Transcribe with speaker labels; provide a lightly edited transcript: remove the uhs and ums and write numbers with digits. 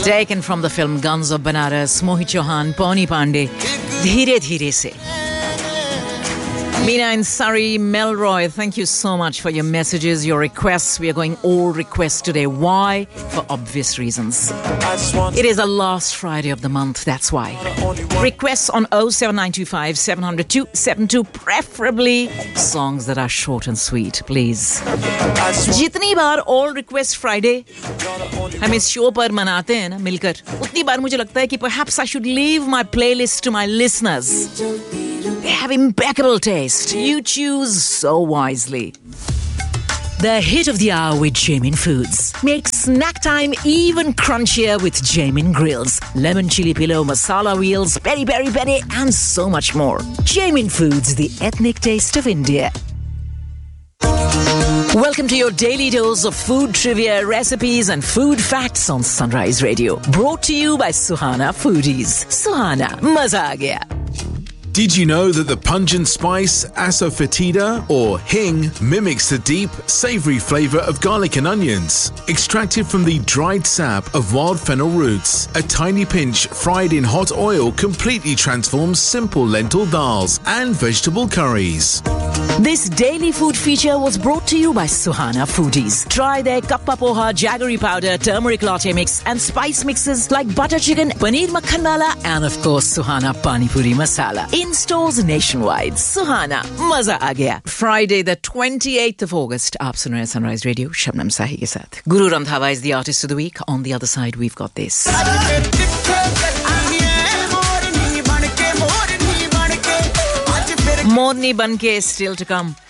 Speaker 1: Taken from the film Guns of Banaras, Mohit Chauhan, Pawnee Pandey, Dheere Dheere Se. Meena in Surrey, Melroy, thank you so much for your messages, your requests. We are going all requests today. Why? For obvious reasons. It is the last Friday of the month, that's why. Requests on 07925 700 272, preferably songs that are short and sweet, please. जितनी बार All Request Friday हम इस show पर मनाते हैं ना मिलकर, उतनी बार मुझे लगता है कि perhaps I should leave my playlist to my listeners. They have impeccable taste. You choose so wisely. The hit of the hour with Jamin Foods. Make snack time even crunchier with Jamin Grills. Lemon chili pillow, masala wheels, peri peri peri, and so much more. Jamin Foods, the ethnic taste of India. Welcome to your daily dose of food trivia, recipes and food facts on Sunrise Radio. Brought to you by Suhana Foodies. Suhana, maza aa gaya.
Speaker 2: Did you know that the pungent spice asafoetida or hing mimics the deep, savoury flavour of garlic and onions? Extracted from the dried sap of wild fennel roots, a tiny pinch fried in hot oil completely transforms simple lentil dals and vegetable curries.
Speaker 1: This daily food feature was brought to you by Suhana Foodies. Try their kappa poha, jaggery powder, turmeric latte mix and spice mixes like butter chicken, paneer makhan wala and of course Suhana Pani Puri Masala. In stores nationwide. Suhana, maza aa gaya. Friday the 28th of August. Aap sun rahe hain Sunrise Radio, Shabnam Sahi ke sath. Guru Randhawa is the artist of the week. On the other side, we've got this. Morni banke still to come.